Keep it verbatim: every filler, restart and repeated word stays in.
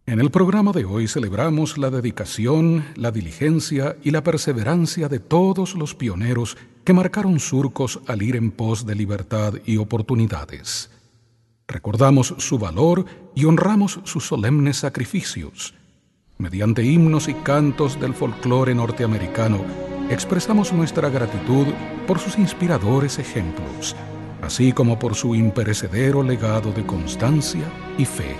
En el programa de hoy celebramos la dedicación, la diligencia y la perseverancia de todos los pioneros que marcaron surcos al ir en pos de libertad y oportunidades. Recordamos su valor y honramos sus solemnes sacrificios. Mediante himnos y cantos del folclore norteamericano, expresamos nuestra gratitud por sus inspiradores ejemplos, así como por su imperecedero legado de constancia y fe.